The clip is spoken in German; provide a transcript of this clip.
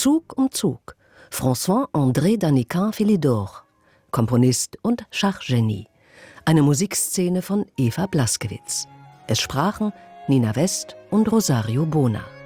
Zug um Zug. François-André Danican-Philidor, Komponist und Schachgenie. Eine Musikszene von Eva Blaskewitz. Es sprachen Nina West und Rosario Bona.